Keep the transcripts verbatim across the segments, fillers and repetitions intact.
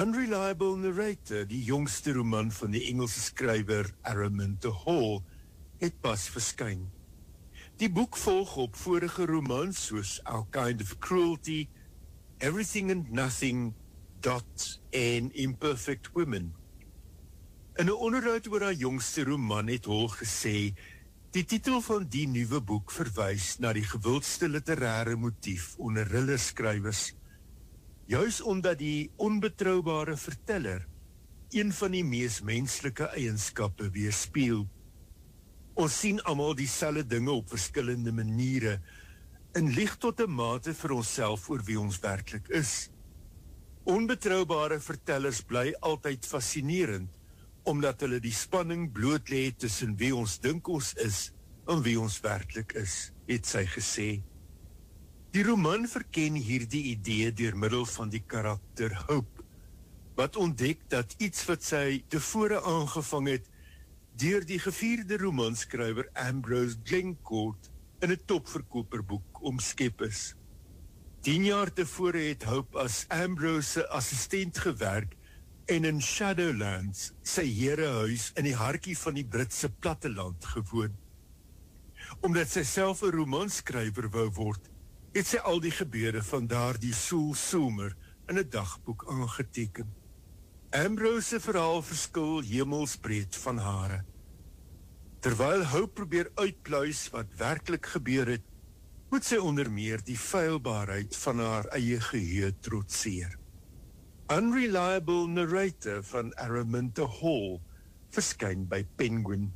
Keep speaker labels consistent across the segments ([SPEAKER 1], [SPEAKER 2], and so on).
[SPEAKER 1] Unreliable Narrator, die jongste roman van die Engelse skrywer Araminta Hall, het pas verskyn. Die boek volg op vorige romans soos Our Kind of Cruelty, Everything and Nothing, Dot en Imperfect Women. In 'n onderhoud oor haar jongste roman het Hall gesê, die titel van die nuwe boek verwys na die gewildste literêre motief onder thrillerskrywers, juis omdat die onbetroubare verteller een van die mees menslike eienskappe weerspieël. Ons sien almal dieselfde dinge op verskillende maniere en lieg tot 'n mate vir onsself oor wie ons werklik is. Onbetroubare vertellers bly altyd fascinerend, omdat hulle die spanning bloot lê tussen wie ons dink ons is en wie ons werklik is, het sy gesê. Die roman verken hierdie idee deur middel van die karakter Hope, wat ontdek dat iets wat sy tevore aangevang het, deur die gevierde romanskrywer Ambrose Glencourt in 'n topverkoperboek omskep is. Tien jaar tevore het Hope as Ambrose se assistent gewerk en in Shadowlands, sy herehuis in die hartjie van die Britse platteland gewoon. Omdat sy self 'n romanskrywer wou word, het sy al die gebeure van daardie Soul Somer in 'n dagboek aangeteken. Ambrose se verhaal verskil hemelsbreed van hare. Terwyl Hope probeer uitpluis wat werklik gebeur het, moet sy onder meer die feilbaarheid van haar eie geheue trotseer. Unreliable Narrator van Araminta Hall verskyn by Penguin.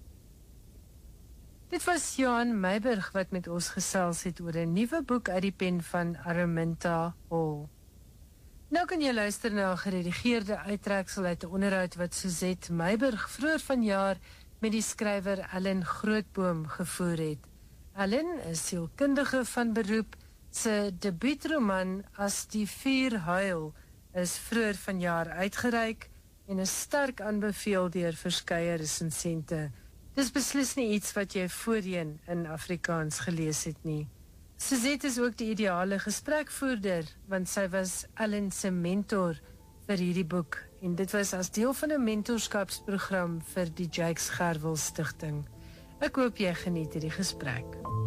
[SPEAKER 2] Dit was Johan Meiburg wat met ons gesels het oor 'n nuwe boek uit die pen van Araminta Hall. Nou kan jy luister na 'n geredigeerde uittreksel uit 'n onderhoud wat Suzette Meiburg vroeër vanjaar met die skrywer Ellen Grootboom gevoer het. Ellen is sielkundige van beroep. Sy debuutroman As die vuur huil is vroeër vanjaar uitgereik en is sterk aanbeveel deur verskeie resensente. Dis beslis nie iets wat jy voorheen in Afrikaans gelees het nie. Suzette is ook die ideale gesprekvoerder, want sy was Ellen se mentor vir hierdie boek, en dit was as deel van 'n mentorskapsprogram vir die Jakes Gerwel Stichting. Ek hoop jy geniet hierdie gesprek.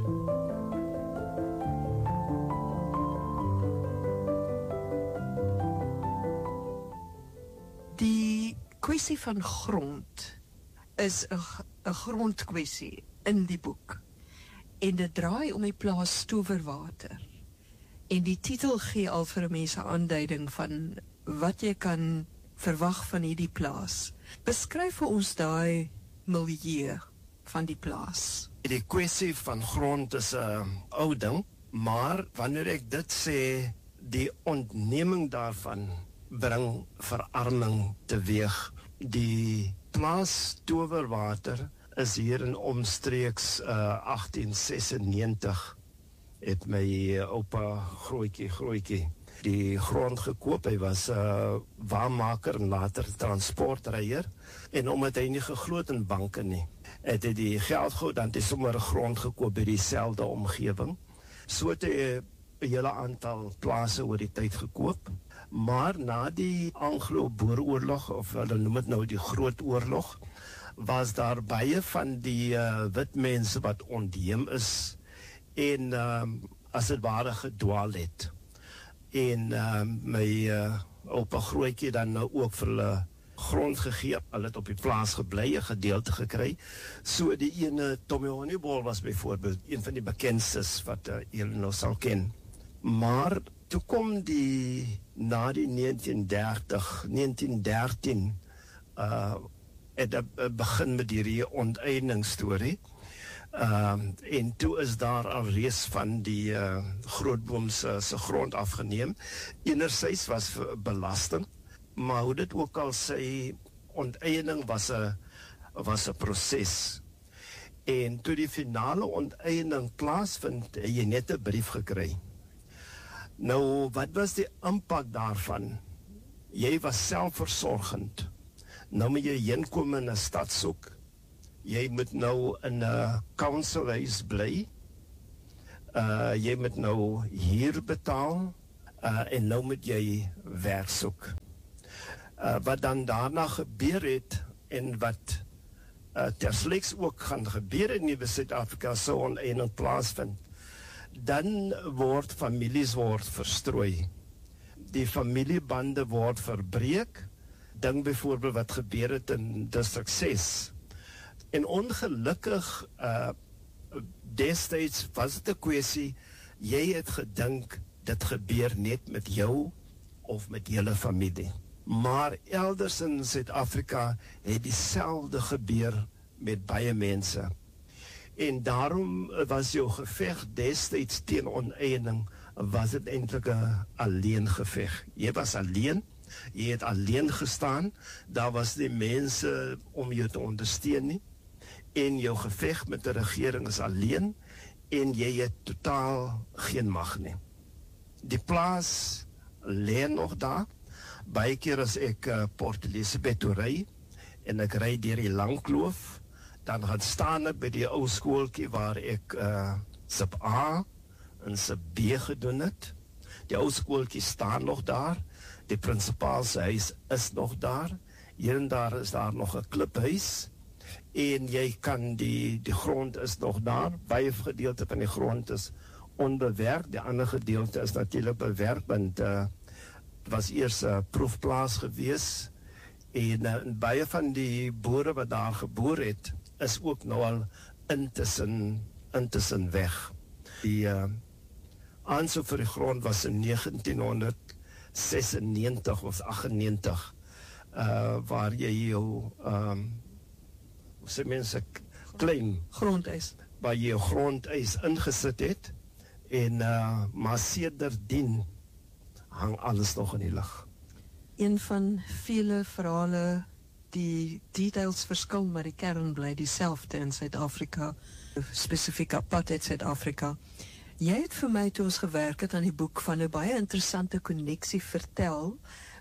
[SPEAKER 3] Die kwessie van grond is 'n grondkwessie in die boek. En dit draai om die plaas Stowerwater. En die titel gee al vir 'n mens 'n aanduiding van wat jy kan verwag van hierdie plaas. Beskryf vir ons daai milieu van die plaas.
[SPEAKER 4] Die kwessie van grond is 'n uh, ou ding, maar wanneer ek dit sê, die ontneming daarvan bring verarming teweeg. Die plaas Stowerwater is hier in omstreeks uh, agtien sesennegentig het my oupa Grootjie Grootjie die grond gekoop. Hy was 'n uh, waarmaker en later transportreier, en omdat hy nie geglo het in banke nie, het hy die geld gehad, dan het hy sommer 'n grond gekoop by dieselfde omgewing. So het hy 'n hele aantal plase oor die tyd gekoop, maar na die Anglo-Boeroorlog, of hulle noem dit nou die Groot Oorlog, was daar baie van die uh, wit mense wat ontheem is en um, as het ware gedwaal het. En um, my uh, oupa Grootjie dan nou ook vir hulle grond gegee. Hulle het op die plaas gebly, 'n gedeelte gekry. So die ene Tommy Honeyball was byvoorbeeld een van die bekendstes wat uh, julle nou sal ken. Maar toe kom die na die negentien dertig, negentien dertien uh, het uh, begin met die onteieningsstorie. Uh, en toe is daar al reeds van die uh, Grootboom se se grond afgeneem. Enerzijds was belasting, maar hoe dit ook al sê, onteiening was 'n was 'n proses. En toe die finale onteiening plaasvind, het jy net 'n brief gekry. Nou, wat was die impak daarvan? Jy was selfversorgend. Nou moet jy heenkom in 'n stad soek. Jy moet nou in 'n councilhuis bly. Uh, jy moet nou hier betaal. Uh, en nou moet jy werk soek. uh, wat dan daarna gebeur het en wat uh, terslegs ook gaan gebeur in Nuwe Suid-Afrika so oneindig plaasvind, dan word families word verstrooi. Die familiebande word verbreek. Dink byvoorbeeld wat gebeur het in District ses. En ongelukkig uh, destyds was dit 'n kwessie, jy het gedink dit gebeur net met jou of met julle familie. Maar elders in Suid-Afrika het dieselfde gebeur met baie mense. En daarom was jou geveg destyds teen onteiening, was dit eintlik 'n alleen geveg. Jy was alleen, jy het alleen gestaan, daar was nie mense om jou te ondersteun nie, en jou geveg met die regering is alleen, en jy het totaal geen mag nie. Die plaas lê nog daar. Baie keer as ek uh, Port Elizabeth toe ry, en ek ry deur die Langkloof, dan gaan staan ek by die ou skooltjie waar ek uh, sub A en sub B gedoen het. Die ou skooltjie staan nog daar, die prinsipaal se huis is nog daar, hier en daar is daar nog 'n kliphuis, en jy kan die, die grond is nog daar, baie gedeelte van die grond is onbewerk, die ander gedeelte is natuurlik bewerk, want uh, het was eers 'n uh, proefplaas gewees, en uh, baie van die boere wat daar geboor het, is ook nou al intussen, intussen weg. Die uh, aansoek vir die grond was in negentien sesennegentig of aggennegentig, uh, waar jy jou, um, hoe sê mense, claim,
[SPEAKER 3] Grondeis.
[SPEAKER 4] waar jy jou grondeis ingesit het, en uh, maar sederdien hang alles nog in die lug.
[SPEAKER 3] Een van vele verhale, die details verskil, maar die kern bly dieselfde in Suid-Afrika, spesifiek apartheid Suid-Afrika. Jy het vir my toe ons gewerk het aan die boek van 'n baie interessante konneksie vertel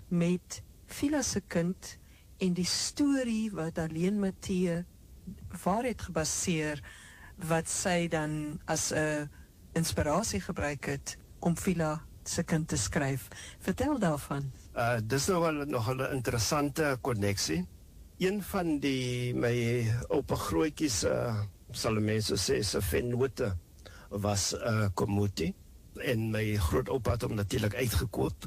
[SPEAKER 3] met Phila se kind en die storie wat Alleen Matthee waar het gebaseer, wat sy dan as 'n inspirasie gebruik het om Phila se kind te skryf. Vertel daarvan.
[SPEAKER 4] Uh, dis nou wel nog 'n interessante konneksie. Een van die my oupa grootjies, uh, sal mense sê, se vennote was uh, Komuti, en my grootoupa het hom natuurlik uitgekoop.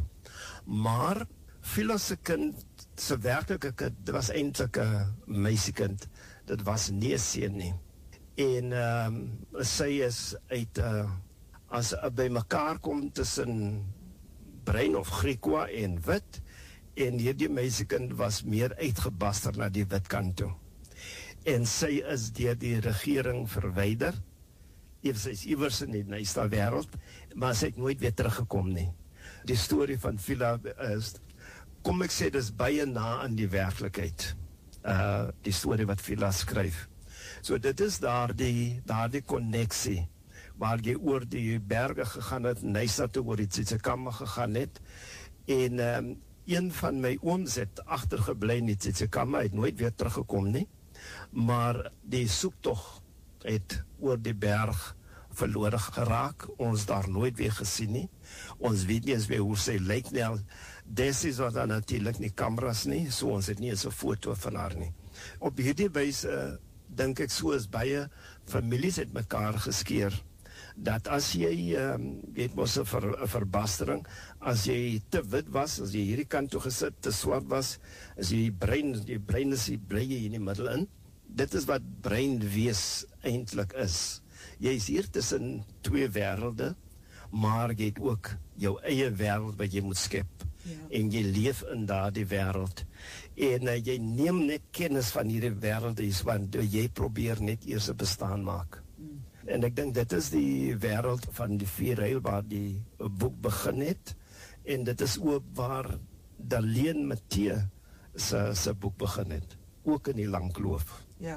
[SPEAKER 4] Maar Phila se kind, se werklike kind, dit was eintlik 'n meisiekind. Dit was nie 'n seun nie. En um, sy is uit uh, as uh, by mekaar kom tussen bruin of Griekwa en wit, en hierdie meisiekind was meer uitgebaster na die wit kant toe. En sy is deur die regering verwyder. Sy is iewers in die nuutste wêreld, maar sy het nooit weer teruggekom nie. Die storie van Phila is, kom ek sê, dis baie na aan die werklikheid. Uh, die storie wat Phila skryf. So dit is daar die, daar die konneksie, waar jy oor die berge gegaan het, Nyasa toe oor die Tsitsikamma gegaan het, en um, een van my ooms het agtergebly in die Tsitsikamma, het nooit weer teruggekom nie, maar die soektog het oor die berg verlore geraak, ons daar nooit weer gesien nie, ons weet nie eens weer hoe sy lyk nie, destyds was daar natuurlik nie kameras nie, so ons het nie eens 'n foto van haar nie. Op hierdie wyse, uh, dink ek, so is baie families het mekaar geskeer, dat as jy, um, jy het mos 'n ver, verbastering, as jy te wit was, as jy hierdie kant toe gesit, te swart was, as jy brein, die brein is, die bly jy in die middel in, dit is wat breinwees eintlik is. Jy is hier tussen twee wêrelde, maar jy het ook jou eie wêreld wat jy moet skep. Ja. En jy leef in daardie wêreld. En uh, jy neem net kennis van hierdie wêreld, want jy probeer net eers 'n bestaan maak. Mm. En ek dink dit is die wêreld van die Vierhuil waar die boek begin het, en dit is ook waar Alleen Matthee se se boek begin het, ook in die Langkloof.
[SPEAKER 3] Ja.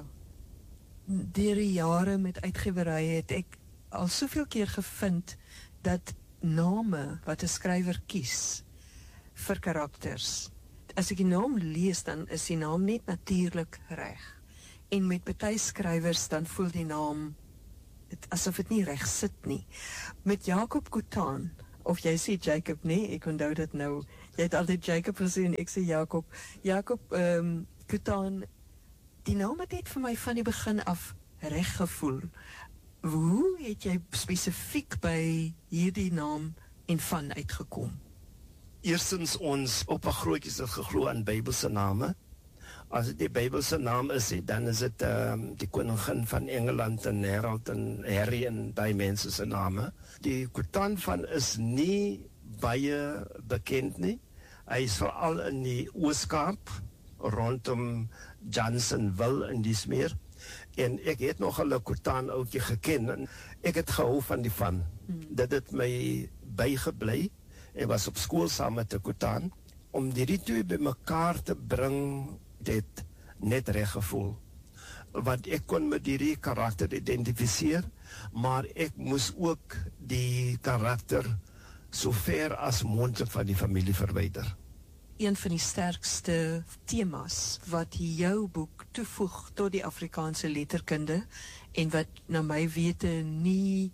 [SPEAKER 3] Deur die jare met uitgewerye het ek al soveel keer gevind dat name wat 'n skrywer kies vir karakters, as ek die naam lees, dan is die naam net natuurlik reg. En met baie skrywers dan voel die naam het, asof dit nie reg sit nie. Met Jacob Coutan, of jy sê Jacob, nee, ek onthou dit nou, Jy het altyd Jacob gesê en ek sê Jacob. Jacob, ehm um, Kutaan, die naam het net vir my van die begin af reg gevoel. Hoe het jy spesifiek by hierdie naam en van uitgekom?
[SPEAKER 4] Eerstens ons op 'n grootjies het geglo aan Bybelse name. As dit die Bybelse naam is, dan is dit um, die koningin van Engeland en Harold en Harry en daai mense se name. Die Kutaan van is nie baie bekend nie. Hy is veral in die Oos-Kaap rondom Johnsonville en dis meer. En ek het nog 'n Kutaan ouetjie geken en ek het gehou van die van. Hmm. Dit het my bygebly. Ek was op skool saam met 'n Kutaan om die twee bymekaar te bring, dit net reg gevoel. Want ek kon met die karakter identifiseer, maar ek moes ook die karakter so ver as moontlik van die familie verwyder.
[SPEAKER 3] Een van die sterkste temas wat jou boek toevoeg tot die Afrikaanse letterkunde en wat na my wete nie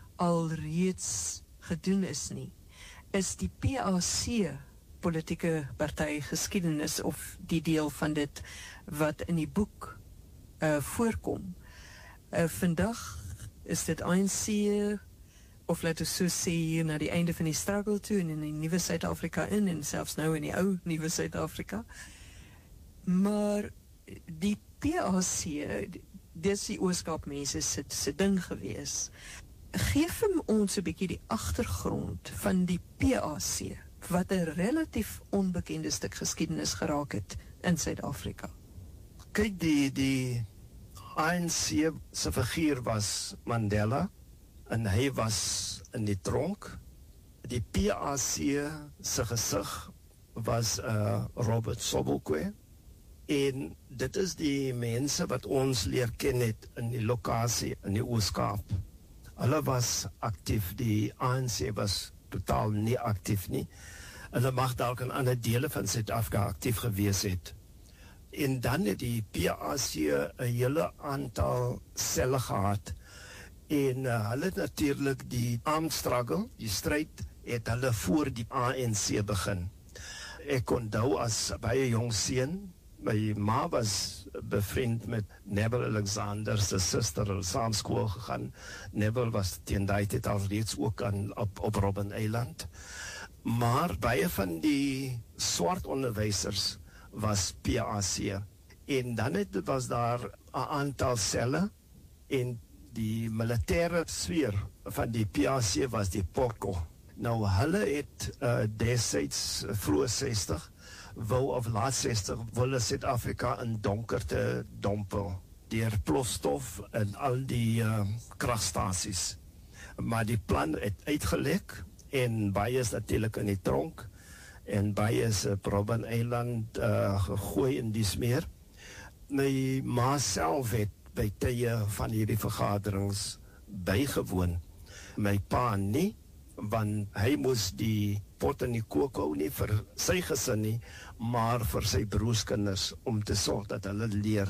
[SPEAKER 3] alreeds gedoen is nie, is die P A C politieke party geskiedenis of die deel van dit wat in die boek uh, voorkom. Uh, vandag is dit A N C of laat ons so sê hier na die einde van die struggle toe en in die nuwe Suid-Afrika in en selfs nou in die ou nuwe Suid-Afrika. Maar die P A C, dis die Oos-Kaap mense se se ding gewees. Geef hom ons 'n bietjie die agtergrond van die P A C wat 'n relatief onbekende stuk geskiedenis geraak het in Suid-Afrika.
[SPEAKER 4] Kyk, die die A N C se figuur was Mandela en hy was in die tronk. Die P A C se gesig was uh, Robert Sobukwe. En dit is die mense wat ons leer ken het in die lokasie in die Oos-Kaap. Hulle was aktief, die A N C was totaal nie aktief nie. Hulle mag dalk in ander dele van Suid-Afrika aktief gewees het. En dan het die P A C 'n hele aantal selle gehad. En uh, hulle het natuurlik die armed struggle, die stryd, het hulle voor die A N C begin. Ek onthou as baie jong seun, my ma was bevriend met Neville Alexander se suster, hulle saam skool gegaan. Neville was teen daai tyd al reeds ook aan, op, op Robben Eiland. Maar baie van die swart onderwysers was P A C. En dan het, was daar 'n aantal selle en die militêre sfeer van die P A C was die Porco. Nou hulle het uh, destyds vroeë sestig wou of laat sestig wille Suid-Afrika in donkerte dompel deur plofstof en al die uh, kragstasies. Maar die plan het uitgelek en baie is natuurlik in die tronk en baie is op Robben Eiland uh, gegooi in die smeer. My ma self het by tye van hierdie vergaderings bygewoon. My pa nie, want hy moes die pot en die kook hou nie vir sy gesin nie, maar vir sy broerskinders om te sorg dat hulle leer.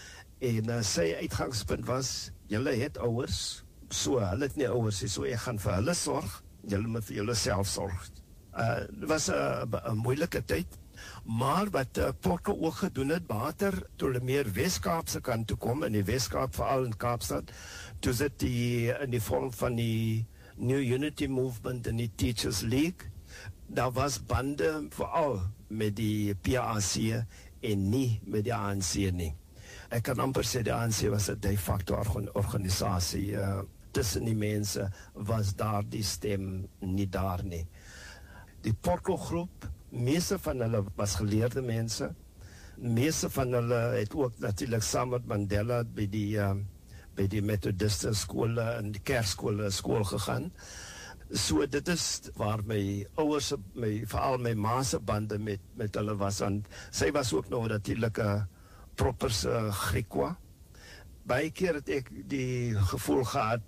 [SPEAKER 4] En uh, sy uitgangspunt was, julle het ouers, so hulle het nie ouers nie, so ek gaan vir hulle sorg, julle moet vir julle self sorg. Uh, dit was 'n moeilike tyd, maar wat uh, Porco ook gedoen het, later toe hulle meer Wes-Kaapse kant toe kom, in die Wes-Kaap, veral in Kaapstad, toe sit die in die vorm van die New Unity Movement en die Teachers League, daar was bande veral met die P A C en nie met die A N C nie. Ek kan amper sê die A N C was 'n de facto organisasie. Uh, tussen die mense was daar die stem nie daar nie. Die Porco groep, meeste van hulle was geleerde mense. Meeste van hulle het ook natuurlik saam met Mandela by die uh, by die Methodiste skole en die kerkskole skool gegaan. So dit is waar my ouers, my, veral my ma se bande met, met hulle was. En sy was ook nog natuurlijk 'n properse Griekwa. Baie keer het ek die gevoel gehad,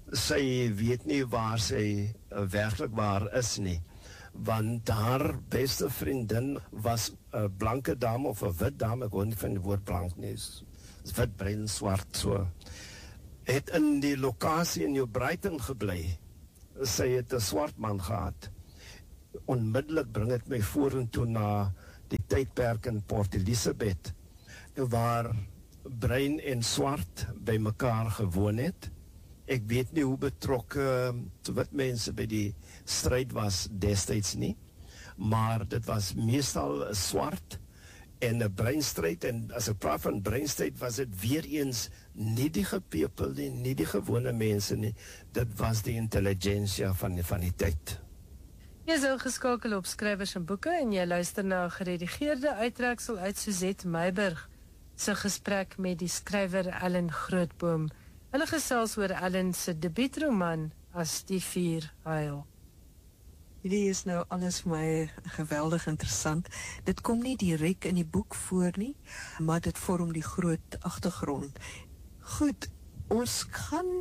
[SPEAKER 4] sy weet nie waar sy uh, werklik waar is nie. Want haar beste vriendin was 'n blanke dame of 'n wit dame, ek hoor nie van die woord blank nie, is wit, bruin, swart, so. Het in die lokasie in New Brighton gebly. Sy het 'n swart man gehad. onmiddellik bring dit my vorentoe na die tydperk in Port Elizabeth, waar bruin en swart by mekaar gewoon het. Ek weet nie hoe betrokke wit mense by die stryd was destyds nie, maar dit was meestal swart en 'n breinstryd, en as ek praat van breinstryd, was dit weer eens nie die gepepelde, nie die gewone mense nie, dit was die intelligensia van die, van die tyd.
[SPEAKER 2] Jy is ingeskakel op Skrywers en Boeke en jy luister na 'n geredigeerde uittreksel uit Suzette Meiburg se gesprek met die skrywer Ellen Grootboom. Hulle gesels oor Ellen se debuutroman As die Vuur Huil.
[SPEAKER 3] Hierdie is nou alles vir my geweldig interessant. Dit kom nie direk in die boek voor nie, maar dit vorm die groot agtergrond. Goed, ons gaan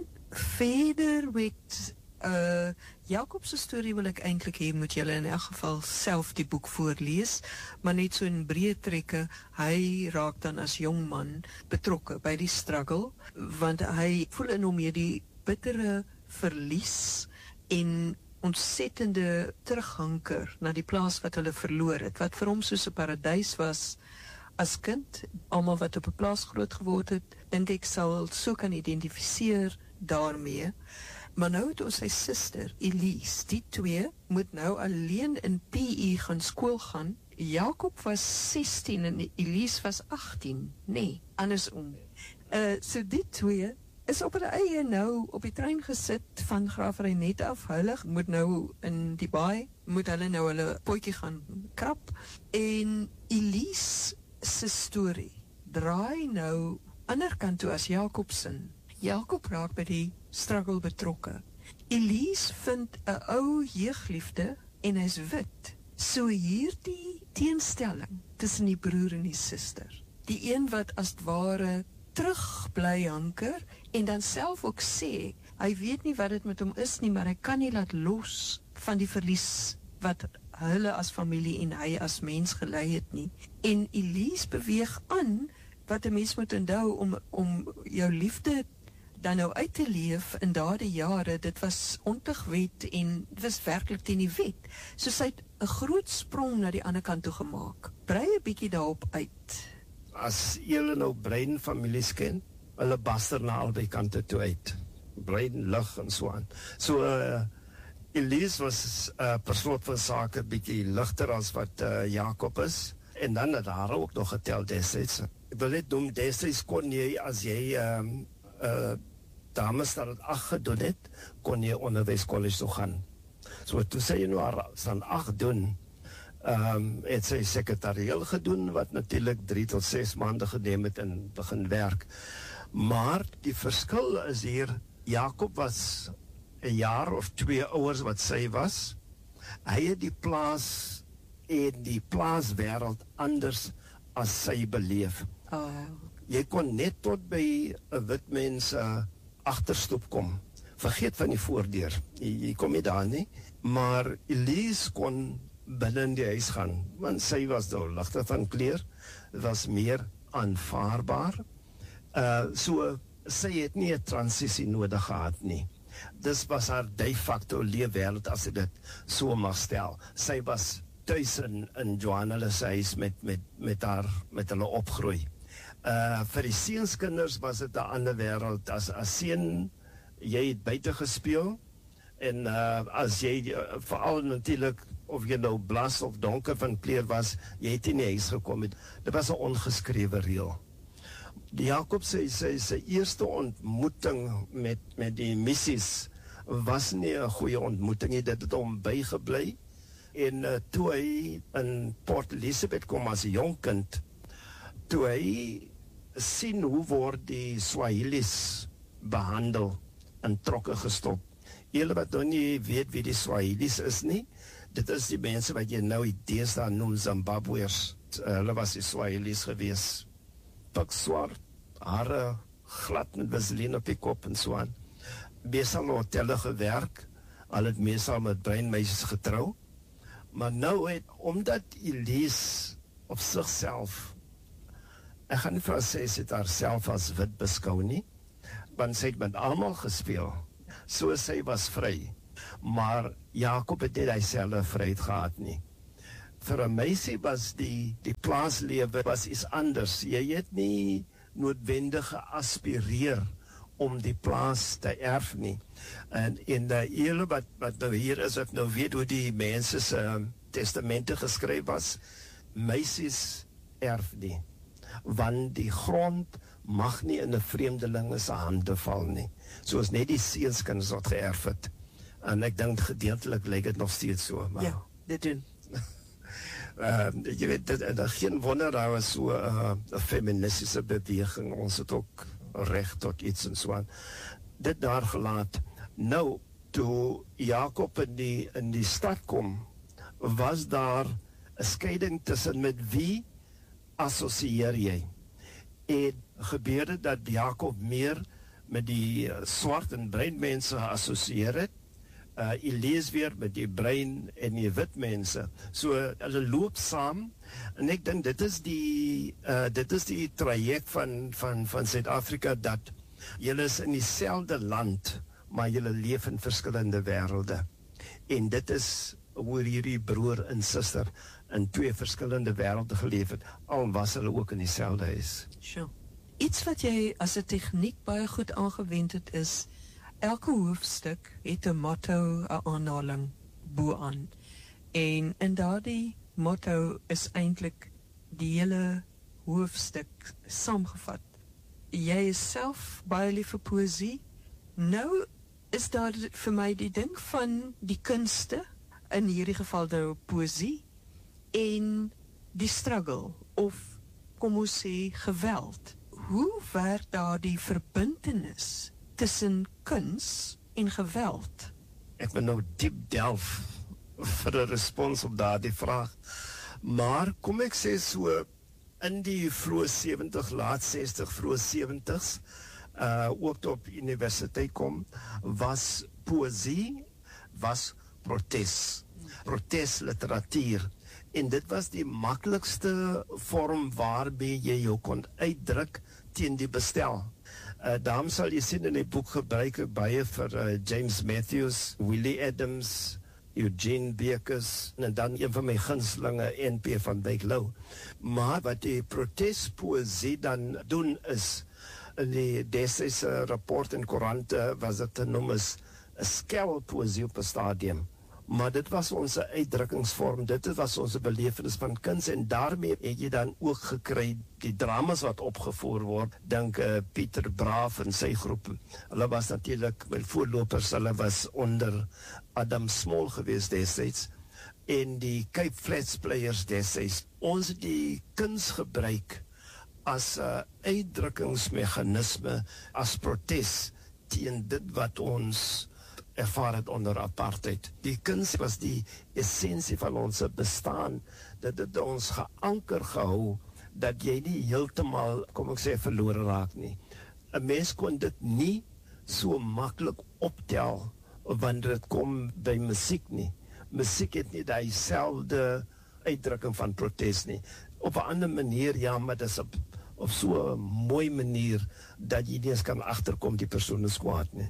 [SPEAKER 3] verder met uh, Jakob se storie wil ek eintlik hê moet julle in elk geval self die boek voorlees, maar net so in breë trekke, hy raak dan as jong man betrokke by die struggle, want hy voel in hom hierdie bittere verlies en ontsettende terughanker na die plaas wat hulle verloor het, wat vir hom soos 'n paradys was as kind. Almal wat op 'n plaas groot geword het, dink ek sal so kan identifiseer daarmee. Maar nou het ons sy suster, Elise, die twee moet nou alleen in P E gaan skool gaan. Jakob was sestien en Elise was agttien, nee, andersom. Uh, so die twee is op hulle eie nou op die trein gesit van Graaf-Reinet af. Hulle moet nou in die baai, moet hulle nou hulle potjie gaan krap. En Elise se storie draai nou ander kant toe as Jakob se. Jakob raak by die struggle betrokke. Elise vind 'n ou jeugliefde en hy's wit. So hierdie teenstelling tussen die broer en die suster. Die een wat as het ware terug bly hanker en dan self ook sê, hy weet nie wat dit met hom is nie, maar hy kan nie laat los van die verlies wat hulle as familie en hy as mens gelei het nie. En Elise beweeg aan, wat 'n mens moet onthou om, om jou liefde dan nou uit te leef in daardie jare, dit was ontegwet en dit was werklik teen die wet. So sy het 'n groot sprong na die ander kant toe gemaak. Brei 'n bietjie daarop uit.
[SPEAKER 4] As julle nou Brein families ken, hulle baster na albei kante toe uit. Brein, lig en so aan. So uh, Elise was 'n uh, persoon van sake bietjie ligter as wat uh, Jakob is, en dan het haar ook nog getel destyds. Ek wil net noem, destyds kon jy, as jy um, uh, dames dat het ag gedoen het, kon jy onderwyskollege toe gaan. So toe sy nou haar staan ag doen, um, het sy sekretarieel gedoen, wat natuurlik drie tot ses maande geneem het en begin werk. Maar die verskil is hier, Jakob was 'n jaar of twee ouers wat sy was. Hy het die plaas en die plaaswêreld anders as sy beleef.
[SPEAKER 3] Oh.
[SPEAKER 4] Jy kon net tot by 'n wit mens uh, agterstoep kom. Vergeet van die voordeur. Jy, jy kom nie daar nie. Maar Elise kon binne in die huis gaan, want sy was nou ligter van kleur, was meer aanvaarbaar. Uh, so sy het nie 'n transisie nodig gehad nie. Dis was haar de facto leefwêreld, as ek dit so mag stel. Sy was tuis in, in Johanna se huis met, met, met haar, met hulle opgroei. Uh, vir die seunskinders was dit 'n ander wêreld. As, as seun, jy het buite gespeel, en uh, as jy, uh, veral natuurlik, of jy nou blas of donker van kleur was, jy het in die huis gekom het. Dit was 'n ongeskrewe reël. Jakob sê sy, sy eerste ontmoeting met, met die missies was nie 'n goeie ontmoeting nie, dit het hom bygebly. En uh, toe hy in Port Elizabeth kom as 'n jong kind, toe hy sien hoe word die Swahilis behandel en trokke gestop. Julle wat nou nie weet wie die Swahilis is nie, dit is die mense wat jy nou deesdae noem Zimbabweërs. Hulle was die Swahilis gewees. Pak swart, hare glad met vaseline op die kop en so aan. Meestal in hotelle gewerk, al het meestal met breinmeisies getrou. Maar nou het, omdat Elise op sigself, ek gaan nie vir haar sê, sy het haarself as wit beskou nie, want sy het met almal gespeel, so sy was vry. Maar Jakob het nie dieselfde vryheid gehad nie. Vir 'n meisie was die die plaaslewe was iets anders. Jy het nie noodwendig geaspireer om die plaas te erf nie. En in die hele wat wat nou hier is, ek nou weet hoe die mense se um, testamente geskryf was, meisies erf nie, want die grond mag nie in 'n vreemdelinge se hande val nie, soos net die seunskinders wat geërf het. En ek dink gedeeltelik lyk dit nog steeds so, maar
[SPEAKER 3] Ja, dit doen.
[SPEAKER 4] Uh, jy weet, dit, dit, geen wonder daar was so 'n uh, feministiese beweging, ons het ook reg tot iets en so aan. Dit daar gelaat. Nou, toe Jakob in die, in die stad kom, was daar 'n skeiding tussen met wie assosieer jy. En gebeurde dat Jakob meer met die uh, swart en bruin mense geassosieer het. Uh, jy lees weer met die bruin en die wit mense. So hulle loop saam en ek dink dit is die uh, dit is die traject van van van Suid-Afrika, dat julle is in dieselfde land, maar julle leef in verskillende wêrelde. En dit is hoe hierdie broer en suster in twee verskillende wêrelde geleef het, al was hulle ook in dieselfde huis.
[SPEAKER 3] Sure. Iets wat jy as 'n tegniek baie goed aangewend het is, elke hoofstuk het 'n motto, 'n aanhaling bo-aan. En in daardie motto is eintlik die hele hoofstuk saamgevat. Jy is self baie lief vir poësie. Nou is daar vir my die ding van die kunste, in hierdie geval nou poësie, en die struggle, of kom ons sê geweld. Hoe werk daar die verbintenis tussen kuns en geweld?
[SPEAKER 4] Ek wil nou diep delf vir 'n respons op daardie vraag. Maar kom ek sê so, in die vroeë sewentig, laat sestig, vroeë sewentigs, uh, ook op universiteit kom, was poësie, was protes, protesliteratuur. En dit was die maklikste vorm waarmee jy jou kon uitdruk teen die bestel. Uh, daarom sal jy sien in die boek gebruik ek baie vir uh, James Matthews, Willie Adams, Eugene Bekes, en dan een van my gunstelinge, N P van Wyk Louw. Maar wat die protestpoësie dan doen is, in die destydse rapport en koerante was dit te noem as 'n skelpoësie op 'n stadium. Maar dit was onze uitdrukkingsvorm, dit was onze belevenis van kuns, en daarmee het jy dan ook gekry die dramas wat opgevoer word. Dink uh, Pieter Braaf en sy groep, hulle was natuurlik my voorlopers, hulle was onder Adam Small geweest destyds, en die Cape Flats Players destyds. Ons het die kuns gebruik as 'n uh, uitdrukkingsmeganisme, as protes teen dit wat ons ervaar het onder apartheid. Die kuns was die essensie van ons bestaan, dat het ons geanker gehou, dat jy nie heeltemal, kom ek sê, verlore raak nie. 'n Mens kon dit nie so maklik optel, wanneer het kom by musiek nie. Musiek het nie dieselfde uitdrukking van protest nie. Op 'n ander manier, ja, maar dit is op op so 'n mooi manier, dat jy nie eens kan agterkom die persoon is kwaad nie.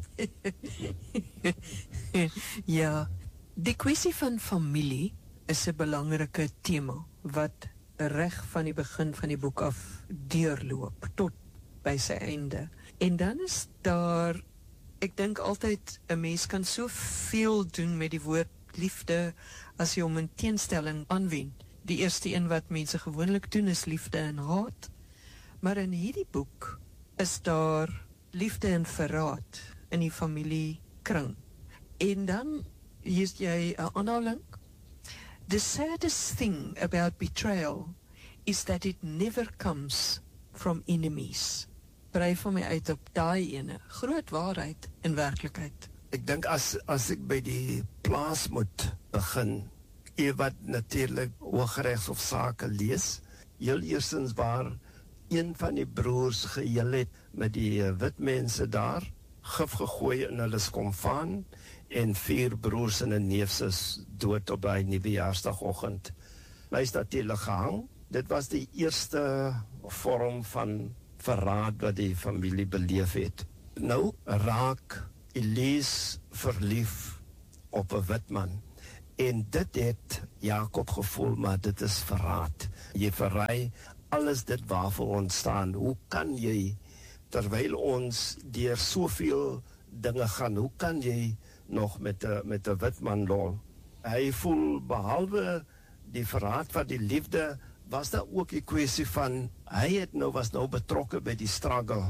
[SPEAKER 3] Ja, die kwessie van familie is 'n belangrike tema, wat reg van die begin van die boek af deurloop, tot by sy einde. En dan is daar, ek dink altyd, 'n mens kan soveel doen met die woord liefde, as jy hom in teenstelling aanwend. Die eerste een wat mense gewoonlik doen, is liefde en haat. Maar in hierdie boek is daar liefde en verraad in die familiekring. En dan hier jy 'n aanhaling. The saddest thing about betrayal is that it never comes from enemies. Brei van my uit op daai ene. Groot waarheid in werklikheid.
[SPEAKER 4] Ek dink as as ek by die plaas moet begin, jy wat natuurlik Hooggeregshof sake lees, heel eerstens waar een van die broers geheel het met die uh, wit mense daar, gif gegooi in hulle skomfaan, en vier broers en 'n neef is dood op by nuwejaarsdagoggend. Hy is natuurlik gehang. Dit was die eerste vorm van verraad wat die familie beleef het. Nou raak Elise verlief op 'n wit man. En dit het Jakob gevoel, maar dit is verraad. Jy verraai alles dit waarvoor ons staan. Hoe kan jy, terwyl ons deur soveel dinge gaan, hoe kan jy nog met 'n met 'n wit man lol? Hy voel, behalwe die verraad van die liefde, was daar ook 'n kwessie van, hy het nou was nou betrokke by die struggle.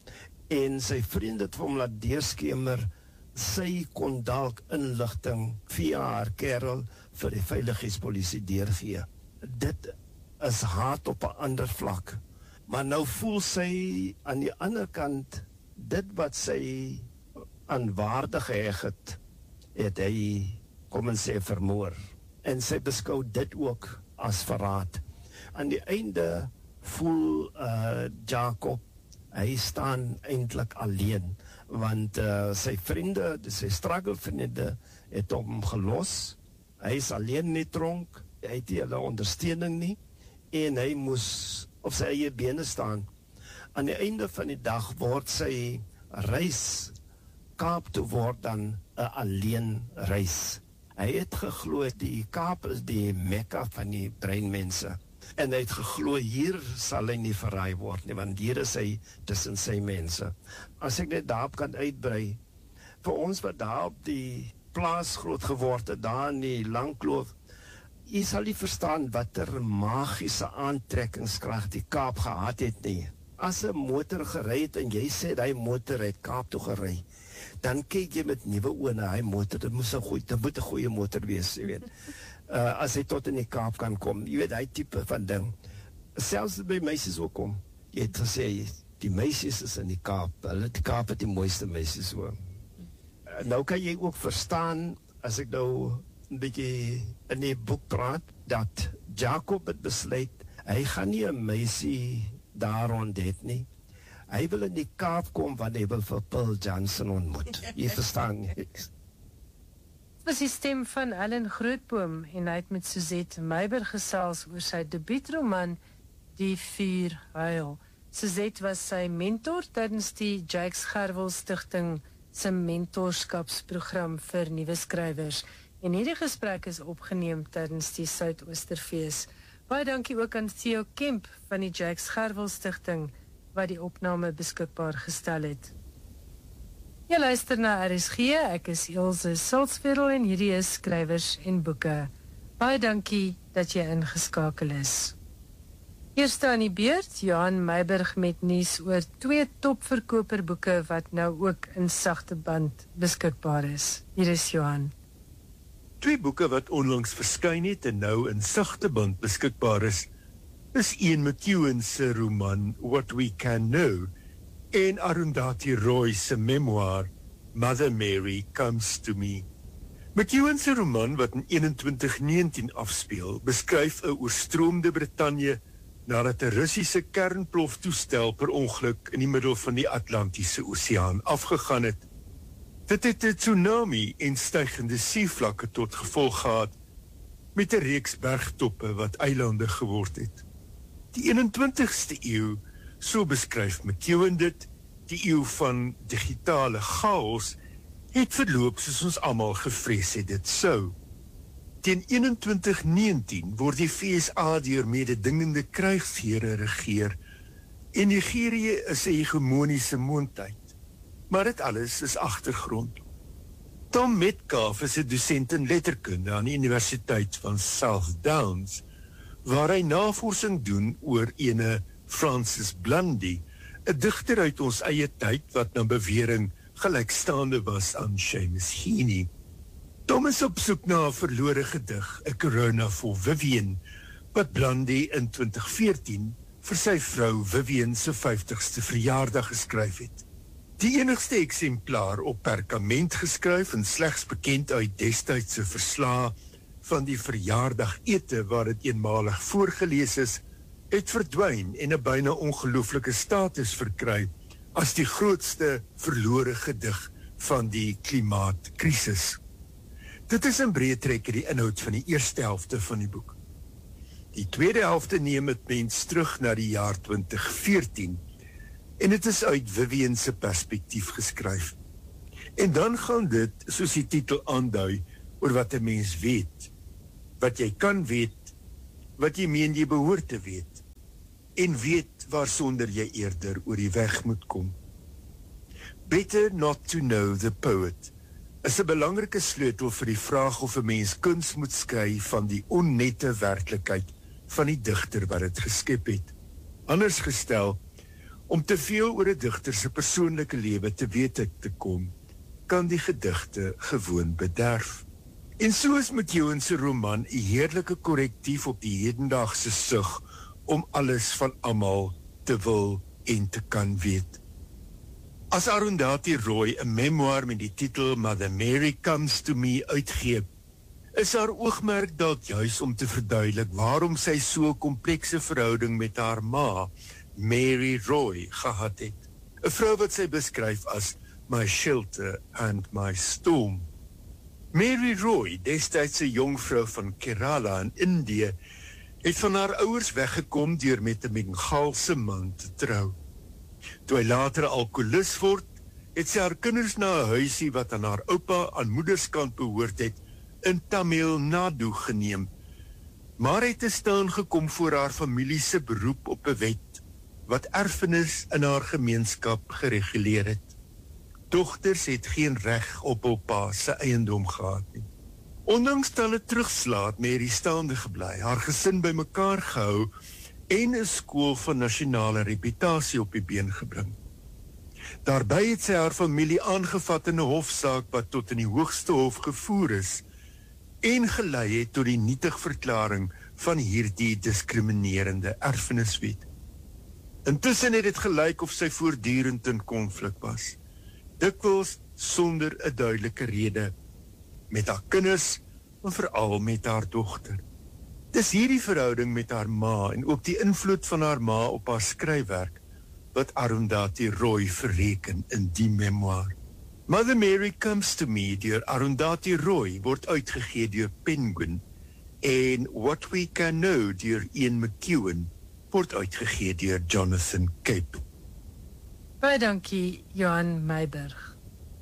[SPEAKER 4] En sy vriende het vir hom laat deurskemer, sy kon dalk inligting via haar kerel vir die veiligheidspolisie deurgee. Dit is haat op 'n ander vlak. Maar nou voel sy aan die ander kant, dit wat sy aan waarde geheg het, het hy, kom en sê, vermoor. En sy beskou dit ook as verraad. Aan die einde voel uh, Jakob, hy staan eintlik alleen, want uh, sy vriende, sy struggle vriende, het hom gelos. Hy is alleen in die tronk, hy het nie hulle ondersteuning nie, en hy moes op sy eie bene staan. Aan die einde van die dag word sy reis Kaap toe word dan 'n alleen reis. Hy het geglo die Kaap is die Mekka van die breinmense. En hy het geglo hier sal hy nie verraai word nie, want hier is hy tussen sy mense. As ek net daarop kan uitbrei, vir ons wat daar op die plaas groot geword het, daar in die Langkloof, jy sal nie verstaan watter magiese aantrekkingskrag die Kaap gehad het nie. As 'n motor gery het en jy sê hy motor het Kaap toe gery, dan kyk jy met nuwe oë na hy motor. Dit moet 'n goeie, dit moet 'n goeie motor wees, jy weet. Uh, as hy tot in die Kaap kan kom, jy weet, hy tipe van ding. Selfs by meisies ook kom. Jy het gesê, die meisies is in die Kaap, hulle die Kaap het die mooiste meisies so. Uh, nou kan jy ook verstaan, as ek nou 'n bietjie in die boek praat, dat Jakob het besluit, hy gaan nie 'n meisie daar rond het nie. Hy wil in die Kaap kom, want hy wil vir Paul Johnson ontmoet. Jy verstaan nie.
[SPEAKER 2] Dit was die stem van Ellen Grootboom en hy het met Suzette Meiberg gesels oor sy debuutroman Die Vuur Huil. Suzette was sy mentor tydens die Jakes Gerwel Stichting se mentorskapsprogram vir nuwe skrywers. En hierdie gesprek is opgeneem tydens die Suidoosterfees. Baie dankie ook aan Theo Kemp van die Jakes Gerwel Stichting wat die opname beskikbaar gestel het. Jy luister na R S G, ek is Ilse Silsveld en hierdie is Skrywers en Boeke. Baie dankie dat jy ingeskakel is. Eerste aan die beurt, Johan Meiberg met nuus oor twee topverkoperboeke wat nou ook in sagte band beskikbaar is. Hier is Johan.
[SPEAKER 1] Twee boeke wat onlangs verskyn het en nou in sagte band beskikbaar is, is Ian McEwan se roman What We Can Know en Arundhati Roy se memoir Mother Mary Comes to Me. McEwan se roman wat in eenentwintig negentien afspeel, beskryf 'n oorstroomde Brittanje nadat 'n Russiese kernploftoestel per ongeluk in die middel van die Atlantiese Oseaan afgegaan het. Dit het 'n tsunami en stygende seevlakke tot gevolg gehad, met 'n reeks bergtoppe wat eilande geword het. Die eenentwintigste eeu, so beskryf McEwan dit, die eeu van digitale chaos, het verloop soos ons almal gevrees het dit sou. Teen eenentwintig negentien word die V S A deur mededingende krygsheere regeer en Nigerië is 'n hegemoniese moondheid. Maar dit alles is agtergrond. Tom Metcalf is 'n dosent in letterkunde aan die Universiteit van South Downs, waar hy navorsing doen oor ene Francis Blundy, 'n digter uit ons eie tyd wat na bewering gelykstaande was aan Seamus Heaney. Tom is op soek na 'n verlore gedig, 'n Corona for Vivian, wat Blundy in twintig veertien vir sy vrou Vivian se vyftigste verjaardag geskryf het. Die enigste eksemplaar op perkament geskryf en slegs bekend uit destydse verslae van die verjaardagete waar dit eenmalig voorgelees is, het verdwyn en 'n byna ongelooflike status verkry as die grootste verlore gedig van die klimaatkrisis. Dit is in breë trekke die inhoud van die eerste helfte van die boek. Die tweede helfte neem het mens terug na die jaar twintig veertien en dit is uit Vivian se perspektief geskryf. En dan gaan dit, soos die titel aandui, oor wat 'n mens weet, wat jy kan weet, wat jy meen jy behoort te weet, en weet waarsonder jy eerder oor die weg moet kom. Better not to know the poet is 'n belangrike sleutel vir die vraag of 'n mens kuns moet skei van die onnette werklikheid van die digter wat dit geskep het. Anders gestel, om te veel oor 'n digter se persoonlike lewe te weet te kom, kan die gedigte gewoon bederf. En so is Mcewen se roman 'n heerlike korrektief op die hedendaagse sug om alles van almal te wil en te kan weet. As Arundhati Roy 'n memoir met die titel Mother Mary Comes to Me uitgee, is haar oogmerk dalk juis om te verduidelik waarom sy so 'n komplekse verhouding met haar ma, Mary Roy, gehad het. 'n Vrou wat sy beskryf as my shelter and my storm. Mary Roy, destyds 'n jong vrou van Kerala in Indië, het van haar ouers weggekom deur met 'n Bengaalse man te trou. Toe hy later 'n alkoholist word, het sy haar kinders na 'n huisie wat aan haar oupa aan moederskant behoort het, in Tamil Nadu geneem, maar het te staan gekom voor haar familie se beroep op 'n wet wat erfenis in haar gemeenskap gereguleer het. Dogters het geen reg op hul pa se eiendom gehad nie. Ondanks talle terugslae het Mary staande gebly, haar gesin bymekaar gehou en 'n skool van nasionale reputasie op die been gebring. Daarby het sy haar familie aangevat in 'n hofsaak wat tot in die hoogste hof gevoer is en gelei het tot die nietig verklaring van hierdie diskriminerende erfeniswet. Intussen het dit gelyk of sy voortdurend in konflik was, dikwels sonder 'n duidelike rede, met haar kinders, en veral met haar dogter. Dis hierdie verhouding met haar ma en ook die invloed van haar ma op haar skryfwerk wat Arundhati Roy verreken in die memoir. Mother Mary Comes to Me deur Arundhati Roy word uitgegee deur Penguin en What We Can Know deur Ian Mcewen word uitgegee deur Jonathan Cape.
[SPEAKER 2] Baie dankie, Johan Meiburg.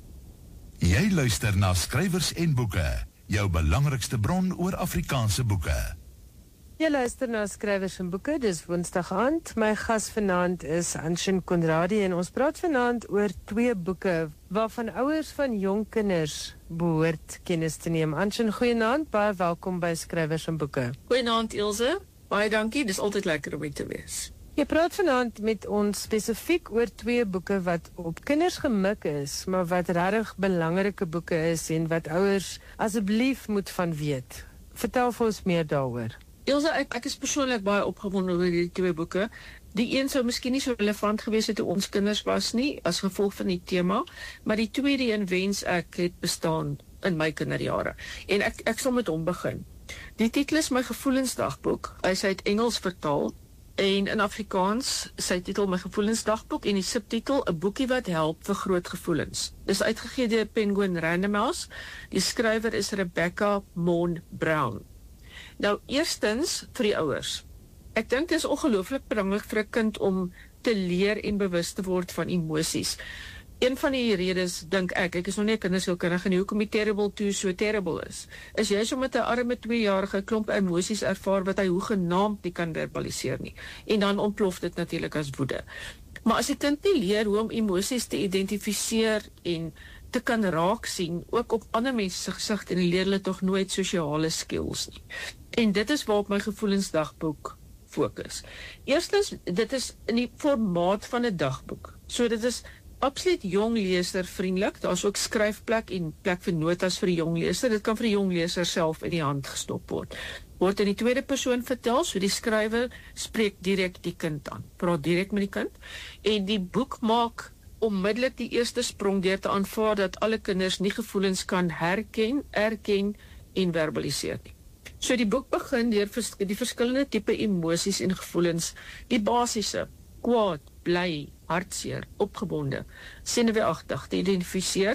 [SPEAKER 5] Jy luister na Skrywers en Boeke, jou belangrikste bron oor Afrikaanse boeke.
[SPEAKER 2] Jy luister na Skrywers en Boeke, dis Woensdag aand. My gas vanaand is Anshin Conradie en ons praat vanaand oor twee boeke waarvan ouers van jong kinders behoort kennis te neem. Anshin, goeienaand, baie welkom by Skrywers en Boeke.
[SPEAKER 6] Goeienaand Ilse, baie dankie, dis altyd lekker om hier te wees.
[SPEAKER 2] Jy praat vanaand met ons spesifiek oor twee boeke wat op kinders gemik is, maar wat regtig belangrike boeke is en wat ouers asseblief moet van weet. Vertel vir ons meer daaroor.
[SPEAKER 6] Ilse, ek, ek is persoonlik baie opgewonde oor die twee boeke. Die een sou miskien nie so relevant gewees het toe ons kinders was nie, as gevolg van die tema, maar die tweede een wens ek het bestaan in my kinderjare. En ek, ek sal met hom begin. Die titel is My Gevoelensdagboek. Hy is uit Engels vertaal, en in Afrikaans sy titel My Gevoelensdagboek en die subtitel 'n boekie wat help vir groot gevoelens. Dis uitgegee deur Penguin Random House. Die skrywer is Rebecca Mon Brown. Nou, eerstens vir die ouers. Ek dink dit is ongelooflik belangrik vir 'n kind om te leer en bewus te word van emosies. Een van die redes, dink ek, ek is nog nie 'n kindersielkundige nie, hoekom die terrible two so terrible is, is jy so met 'n arme tweejarige klomp emosies ervaar wat hy hoegenaamd nie kan verbaliseer nie. En dan ontplof dit natuurlik as woede. Maar as 'n kind nie leer hoe om emosies te identifiseer en te kan raak sien, ook op ander mense se gesig, en leer hulle tog nooit sosiale skills nie. En dit is waarop my gevoelensdagboek fokus. Eerstens, dit is in die formaat van 'n dagboek. So dit is absoluut jong leser vriendelik. Daar's ook skryfplek en plek vir notas vir die jong leser. Dit kan vir die jong leser self in die hand gestop word. Word in die tweede persoon vertel, so die skrywer spreek direk die kind aan. Praat direk met die kind. En die boek maak onmiddellik die eerste sprong deur te aanvaar dat alle kinders nie gevoelens kan herken, erken en verbaliseer nie. So die boek begin deur vers- die verskillende tipe emosies en gevoelens, die basiese, kwaad, bly, hartseer, opgebonde, senuweeagtig te identifiseer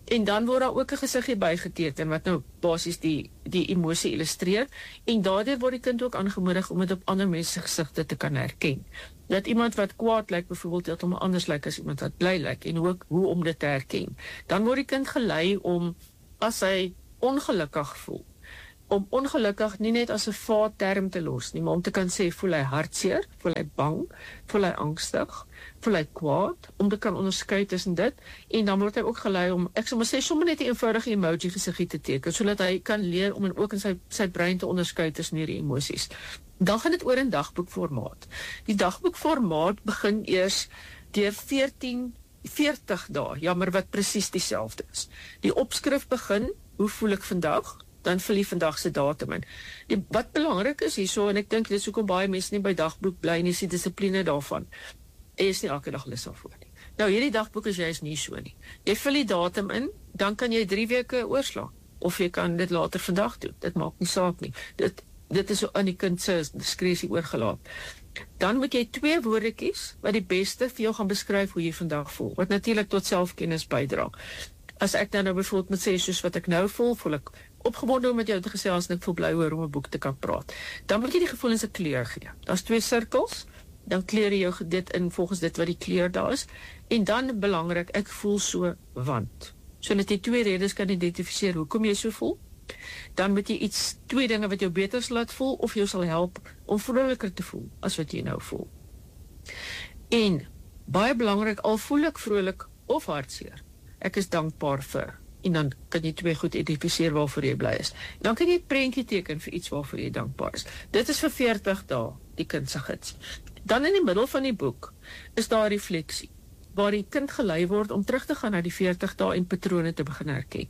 [SPEAKER 6] En dan word daar ook 'n gesiggie bygeteken wat nou basies die die emosie illustreer en daardeur word die kind ook aangemoedig om dit op ander mense se gesigte te kan herken. Dat iemand wat kwaad lyk byvoorbeeld heeltemal anders lyk as iemand wat bly lyk en ook hoe om dit te herken. Dan word die kind gelei om as hy ongelukkig voel, om ongelukkig nie net as 'n vaatterm te los nie, maar om te kan sê voel hy hartseer, voel hy bang, voel hy angstig, voel hy kwaad, om te kan onderskei tussen dit en dan word hy ook gelei om ek sal maar sê sommer net 'n eenvoudige emoji gesiggie te teken sodat hy kan leer om en ook in sy sy brein te onderskei tussen hierdie emosies. Dan gaan dit oor 'n dagboekformaat. Die dagboekformaat begin eers deur veertien veertig dae, jammer wat presies dieselfde is. Die opskrif begin, hoe voel ek vandag? Dan vul jy vandag se datum in. Die, wat belangrik is hierso en ek dink dit is hoekom baie mense nie by dagboek bly nie, is die dissipline daarvan. Jy is nie elke dag lus daarvoor nie. Nou hierdie dagboek is jy is nie so nie. Jy vul die datum in, dan kan jy drie weke oorslaan of jy kan dit later vandag doen. Dit maak nie saak nie. Dit dit is so aan die kind se diskresie oorgelaat. Dan moet jy twee woorde kies wat die beste vir jou gaan beskryf hoe jy vandag voel, wat natuurlik tot selfkennis bydra. As ek dan nou byvoorbeeld moet sê soos wat ek nou voel, voel ek opgewonde om met jou te gesels en ek voel bly oor om 'n boek te kan praat. Dan moet jy die gevoelens 'n kleur gee. Daar's twee sirkels, dan kleur jy jou dit in volgens dit wat die kleur daar is. En dan belangrik, ek voel so want. So net jy twee redes kan identifiseer hoekom jy so voel. Dan moet jy iets twee dinge wat jou beter sal laat voel of jou sal help om vroliker te voel as wat jy nou voel. En baie belangrik, al voel ek vrolik of hartseer, ek is dankbaar vir. En dan kan jy twee goed identifiseer waarvoor jy bly is. Dan kan jy 'n prentjie teken vir iets waarvoor jy dankbaar is. Dit is vir veertig dae die kind se gids. Dan in die middel van die boek is daar 'n refleksie waar die kind gelei word om terug te gaan na die veertig dae en patrone te begin herken.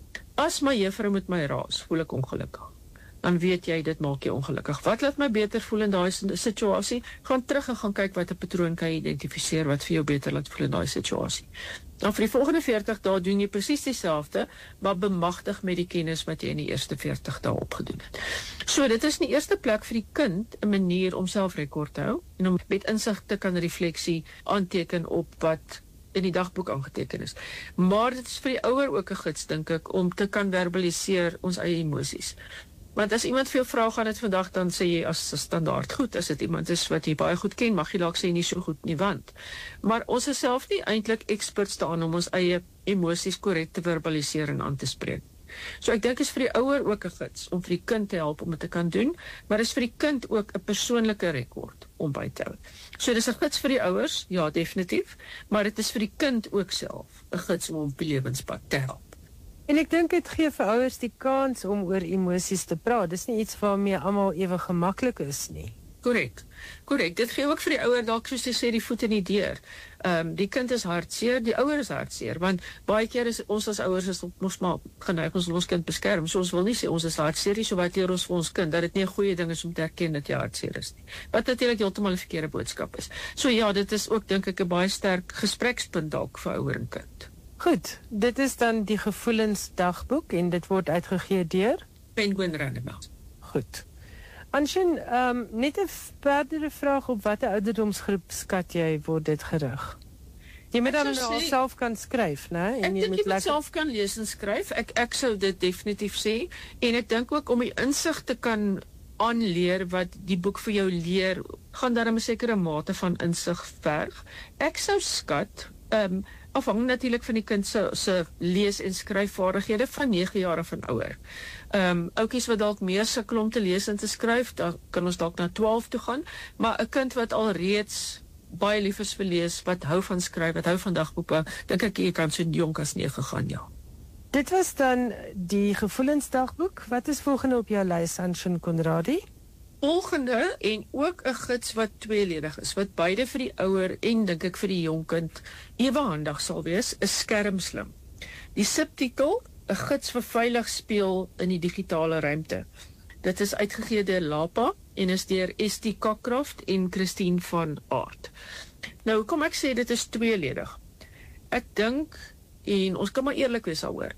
[SPEAKER 6] As my juffrou met my raas, voel ek ongelukkig. Dan weet jy dit maak jou ongelukkig. Wat laat my beter voel in daai situasie? Gaan terug en gaan kyk watter patroon kan jy identifiseer wat vir jou beter laat voel in daai situasie. Dan vir die volgende veertig dae doen jy presies dieselfde, maar bemagtig met die kennis wat jy in die eerste veertig dae opgedoen het. So dit is in die eerste plek vir die kind 'n manier om selfrekord te hou en om met insig te kan refleksie aanteken op wat in die dagboek aangeteken is. Maar dit is vir die ouer ook 'n gids dink ek om te kan verbaliseer ons eie emosies. Want as iemand vir jou vra gaan dit vandag, dan sê jy as 'n standaard goed. As dit iemand is wat jy baie goed ken, mag jy dalk sê nie so goed nie, want. Maar ons is self nie eintlik experts daarin om ons eie emosies korrek te verbaliseer en aan te spreek. So ek dink is vir die ouer ook 'n gids om vir die kind te help om dit te kan doen, maar is vir die kind ook 'n persoonlike rekord om by te hou. So dis 'n gids vir die ouers, ja definitief, maar dit is vir die kind ook self 'n gids om op die lewenspad te help.
[SPEAKER 2] En ek dink dit gee vir ouers die kans om oor emosies te praat. Dis nie iets waarmee almal ewe gemaklik is nie.
[SPEAKER 6] Korrek. Korrek. Dit gee ook vir die ouer dalk soos jy sê die voet in die deur. Ehm um, die kind is hartseer, die ouer is hartseer, want baie keer is ons as ouers is ons maar geneig ons ons kind beskerm. So ons wil nie sê ons is hartseer nie, so wat leer ons vir ons kind dat dit nie 'n goeie ding is om te erken dat jy hartseer is nie. Wat natuurlik heeltemal 'n verkeerde boodskap is. So ja, dit is ook dink ek 'n baie sterk gesprekspunt dalk vir ouer en kind.
[SPEAKER 2] Goed, dit is dan die gevoelensdagboek en dit word uitgegee deur
[SPEAKER 6] Penguin Random House.
[SPEAKER 2] Goed. Anshin, um, net 'n verdere vraag op watter ouderdomsgroep skat jy word dit gerig? Jy moet dan nou self kan skryf, né?
[SPEAKER 6] En jy moet lekker self kan lees en skryf. Ek ek sou dit definitief sê en ek dink ook om die insig te kan aanleer wat die boek vir jou leer, gaan daar 'n sekere mate van insig verg. Ek sou skat, ehm um, afhang natuurlik van die kind se se lees- en skryfvaardighede van nege jaar af en ouer. Ehm um, oudjies wat dalk meer sukkel om te lees en te skryf, dan kan ons dalk na twaalf toe gaan, maar 'n kind wat al reeds baie lief is vir lees, wat hou van skryf, wat hou van dagboeke, dink ek jy kan so jonk as nege gaan, ja.
[SPEAKER 2] Dit was dan die gevoelensdagboek. Wat is volgende op jou lys, Anshin Conradie?
[SPEAKER 6] Volgende en ook 'n gids wat tweeledig is, wat beide vir die ouer en dink ek vir die jong kind ewe handig sal wees, is Skermslim. Die subtitel, 'n gids vir veilig speel in die digitale ruimte. Dit is uitgegee deur Lapa en is deur S T Cockcroft en Christine van Aert. Nou, kom ek sê dit is tweeledig. Ek dink, en ons kan maar eerlik wees daaroor,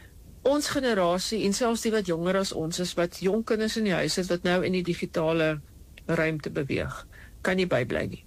[SPEAKER 6] ons generasie en selfs die wat jonger as ons is, wat jong kinders in die huis het wat nou in die digitale ruimte beweeg, kan nie bybly nie.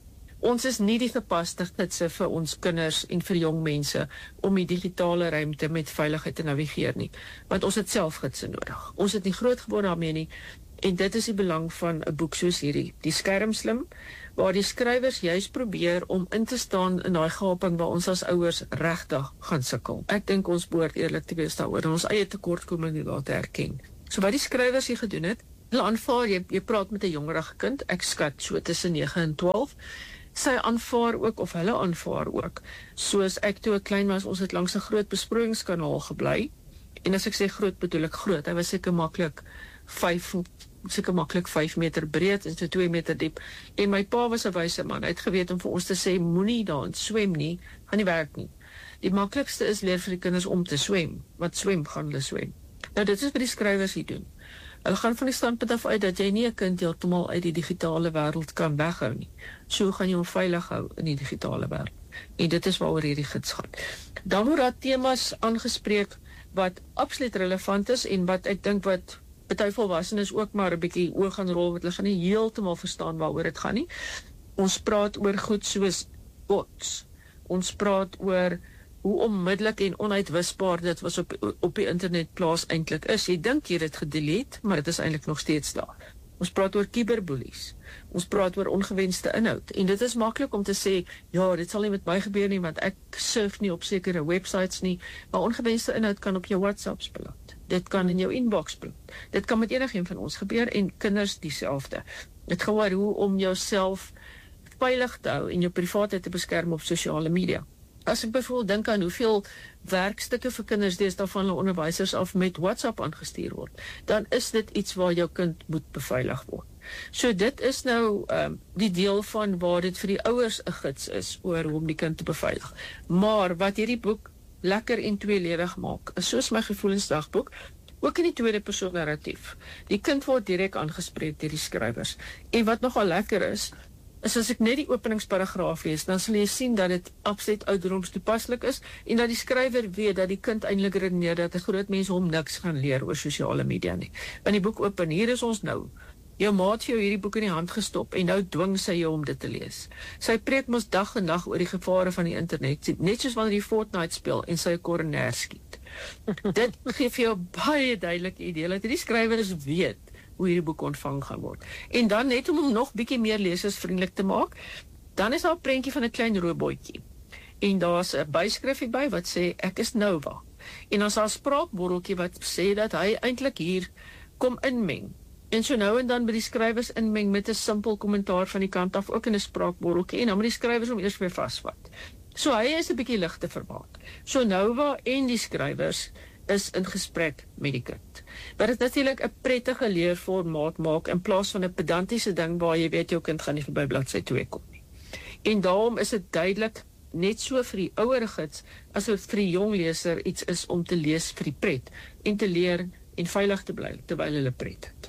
[SPEAKER 6] Ons is nie die gepaste gidse vir ons kinders en vir jong mense om die digitale ruimte met veiligheid te navigeer nie, want ons het self gidse nodig. Ons het nie groot geword daarmee nie, en dit is die belang van 'n boek soos hierdie, Die Skermslim, waar die skrywers juist probeer om in te staan in daai gaping waar ons as ouers regtig gaan sukkel. Ek dink ons behoort eerlik te wees daaroor en ons eie tekortkominge daar te erken. So wat die skrywers hier gedoen het, hulle aanvaar, jy, jy praat met 'n jongerige kind, ek skat so tussen nege en twaalf, sy aanvaar ook, of hulle aanvaar ook, soos ek toe ek klein was, ons het langs 'n groot besproeiingskanaal gebly, en as ek sê groot, bedoel ek groot, hy was seker maklik vyf, seker maklik vyf meter breed, en so twee meter diep, en my pa was 'n wyse man, hy het geweet om vir ons te sê, moenie daarin swem nie, gaan nie werk nie. Die maklikste is leer vir die kinders om te swem, wat swem gaan hulle swem. Nou dit is wat die skrywers hier doen. Hulle gaan van die standpunt af uit dat jy nie 'n kind heeltemal uit die digitale wêreld kan weghou nie. So gaan jy hom veilig hou in die digitale wêreld. En dit is waaroor hierdie gids gaan. Dan word daar temas aangespreek wat absoluut relevant is en wat ek dink wat party volwassenes ook maar 'n bietjie oor gaan rol, want hulle gaan nie heeltemal verstaan waaroor dit gaan nie. Ons praat oor goed soos bots. Ons praat oor hoe onmiddellik en onuitwisbaar dit was op, op die internetplaas eintlik is. Jy dink jy het dit gedelete, maar dit is eintlik nog steeds daar. Ons praat oor cyberbullies. Ons praat oor ongewenste inhoud. En dit is maklik om te sê, ja, dit sal nie met my gebeur nie, want ek surf nie op sekere websites nie, maar ongewenste inhoud kan op jou WhatsApps beland. Dit kan in jou inbox beland. Dit kan met enigeen van ons gebeur en kinders dieselfde. Dit gaan oor hoe om jouself veilig te hou en jou privaatheid te beskerm op sosiale media. As ek byvoorbeeld dink aan hoeveel werkstukke vir kinders deesdae van hulle onderwysers af met WhatsApp aangestuur word, dan is dit iets waar jou kind moet beveilig word. So dit is nou um, die deel van waar dit vir die ouers 'n gids is oor hoe om die kind te beveilig. Maar wat hierdie boek lekker en tweeledig maak, is soos my gevoelensdagboek, ook in die tweede persoon narratief. Die kind word direk aangespreek deur die skrywers. En wat nogal lekker is, is as ek net die openingsparagraaf lees, dan sal jy sien dat dit absoluut ouderdoms toepaslik is, en dat die skrywer weet dat die kind eintlik redeneer dat 'n groot mens hom niks gaan leer oor sosiale media nie. Want die boek open, hier is ons nou. Jou ma het vir jou hierdie boek in die hand gestop, en nou dwing sy jou om dit te lees. Sy preek mos dag en nag oor die gevare van die internet, net soos wanneer jy Fortnite speel, en sy 'n koroner skiet. Dit gee vir jou baie duidelike idee, dat die skrywers weet hoe hierdie boek ontvang gaan word. En dan net om hom nog bietjie meer lesersvriendelik te maak, dan is daar 'n prentjie van 'n klein robotjie. En daar's 'n byskrifie by wat sê ek is Nova. En dan is daar 'n spraakbordjie wat sê dat hy eintlik hier kom inmeng. En so nou en dan by die skrywers inmeng met 'n simpel kommentaar van die kant af, ook in 'n spraakbordjie, en dan moet die skrywers hom eers weer vasvat. So hy is 'n bietjie lig te vermaak. So Nova en die skrywers is in gesprek met die kind. Wat dit natuurlik 'n prettige leerformaat maak in plaas van 'n pedantiese ding waar jy weet jou kind gaan nie verby bladsy twee kom nie. En daarom is dit duidelik net so vir die ouer gids as dit vir die jong leser iets is om te lees vir die pret en te leer en veilig te bly terwyl hulle pret het.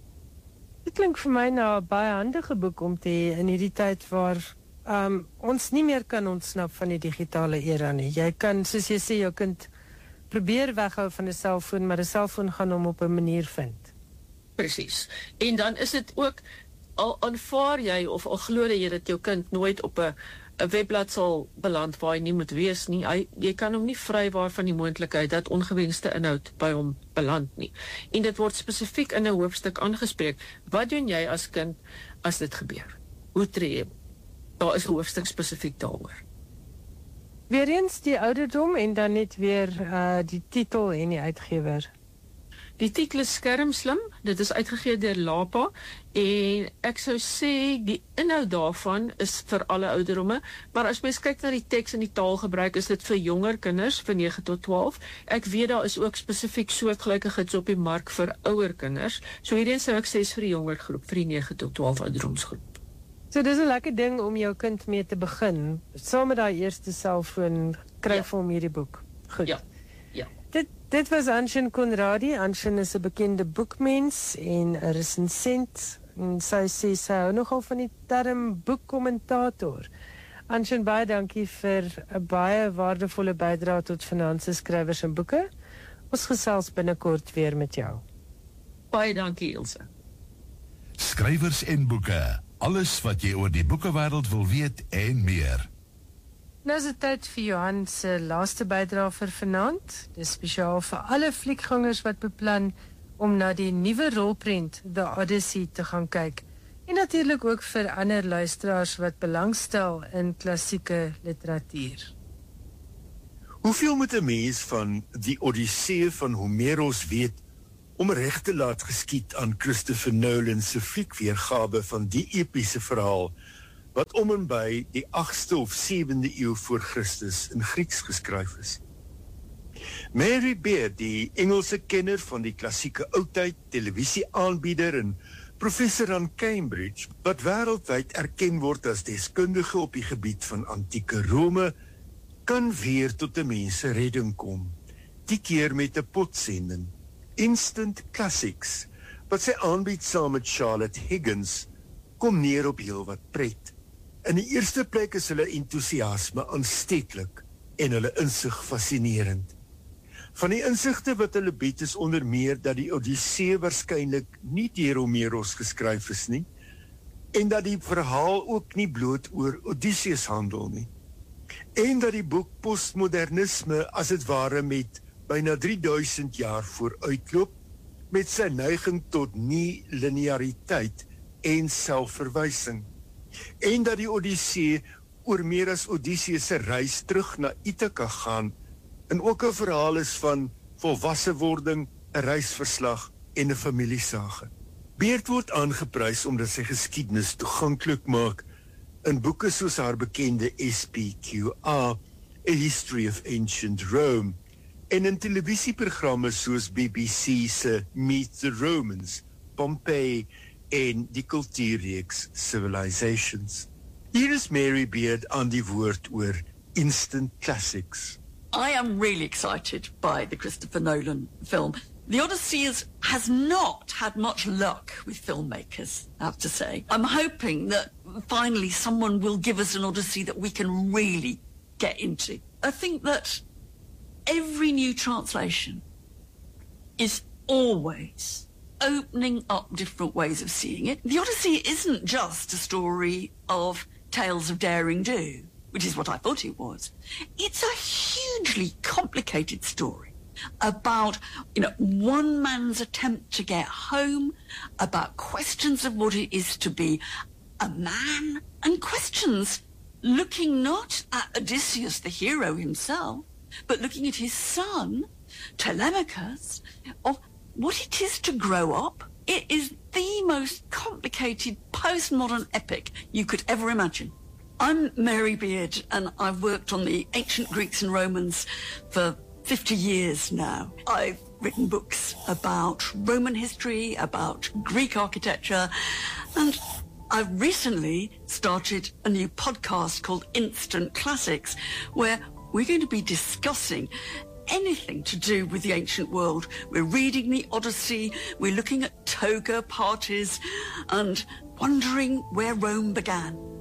[SPEAKER 2] Dit klink vir my na 'n baie handige boek om te hê in hierdie tyd waar um, ons nie meer kan ontsnap van die digitale era nie. Jy kan, soos jy sê, jou kind probeer weghou van 'n selfoon, maar 'n selfoon gaan hom op 'n manier vind.
[SPEAKER 6] Presies. En dan is dit ook, al aanvaar jy of al glo jy dat jou kind nooit op 'n 'n webblad sal beland waar hy nie moet wees nie, hy, jy kan hom nie vrywaar van die moontlikheid dat ongewenste inhoud by hom beland nie. En dit word spesifiek in 'n hoofstuk aangespreek. Wat doen jy as kind as dit gebeur? Hoe tree jy? Daar is 'n hoofstuk spesifiek daaroor.
[SPEAKER 2] Weereens die ouderdom en dan net weer uh, die titel en die uitgewer.
[SPEAKER 6] Die titel is Skermslim, dit is uitgegee deur Lapa, en ek sou sê die inhoud daarvan is vir alle ouderdomme, maar as mens kyk na die teks en die taalgebruik, is dit vir jonger kinders, vir nege tot twaalf. Ek weet daar is ook spesifiek soortgelyke gids op die mark vir ouer kinders, so hierdie sou ek sê is vir die jonger groep, vir die nege tot twaalf ouderdomsgroep.
[SPEAKER 2] So dis 'n lekker ding om jou kind mee te begin. Saam met daai eerste selfoon kry
[SPEAKER 6] Ja.
[SPEAKER 2] vir hom hierdie boek. Goed.
[SPEAKER 6] Ja, ja.
[SPEAKER 2] Dit dit was Anshin Conradi. Anshin is 'n bekende boekmens en 'n resensent. En sy sê sy hou nogal van die term boekkommentator. Anshin, baie dankie vir 'n baie waardevolle bydrae tot finansies, skrywers en boeke. Ons gesels binnekort weer met jou.
[SPEAKER 6] Baie dankie, Ilse.
[SPEAKER 5] Skrywers en boeke Alles wat jy oor die boekewêreld wil weet en meer.
[SPEAKER 2] Nou is dit tyd vir Johan se laaste bydrae vir vanaand. Dis spesiaal vir alle fliekgangers wat beplan om na die nuwe rolprent The Odyssey te gaan kyk. En natuurlik ook vir ander luisteraars wat belangstel in klassieke literatuur.
[SPEAKER 1] Hoeveel moet 'n mens van die Odyssee van Homeros weet om reg te laat geskied aan Christopher Nolan se fliekweergawe van die epiese verhaal wat om en by die agste of sewende eeu voor Christus in Grieks geskryf is? Mary Beard, die Engelse kenner van die klassieke oudheid, televisieaanbieder en professor aan Cambridge, wat wêreldwyd erken word as deskundige op die gebied van antieke Rome, kan weer tot 'n mens se redding kom, die keer met 'n potsending, Instant Classics, wat sy aanbied saam met Charlotte Higgins, kom neer op heel wat pret. In die eerste plek is hulle entoesiasme aansteeklik en hulle insig fascinerend. Van die insigte wat hulle bied is onder meer dat die Odyssee waarskynlik nie deur Homeros geskryf is nie, en dat die verhaal ook nie bloot oor Odysseus handel nie, en dat die boek postmodernisme as het ware met byna drie duisend jaar vooruitloop, met sy neiging tot nie-lineariteit en selfverwysing, en dat die Odyssee oor meer as Odysseus se reis terug na Ithaka gaan, en ook 'n verhaal is van volwasse wording, 'n reisverslag en 'n familiesage. Beard word aangeprys omdat sy geskiedenis toeganklik maak in boeke soos haar bekende S P Q A, A History of Ancient Rome, en in televisieprogramme soos B B C se Meet the Romans, Pompeii en die kultuurreeks Civilizations. Hier is Mary Beard aan die woord oor Instant Classics.
[SPEAKER 7] I am really excited by the Christopher Nolan film. The Odyssey is, has not had much luck with filmmakers, I have to say. I'm hoping that finally someone will give us an Odyssey that we can really get into. I think that every new translation is always opening up different ways of seeing it. The Odyssey isn't just a story of tales of daring do, which is what I thought it was. It's a hugely complicated story about, you know, one man's attempt to get home, about questions of what it is to be a man, and questions looking not at Odysseus, the hero himself, but looking at his son, Telemachus, of what it is to grow up. It is the most complicated postmodern epic you could ever imagine. I'm Mary Beard, and I've worked on the ancient Greeks and Romans for fifty years now. I've written books about Roman history, about Greek architecture, and I've recently started a new podcast called Instant Classics, where we're going to be discussing anything to do with the ancient world. We're reading the Odyssey, we're looking at toga parties, and wondering where Rome began.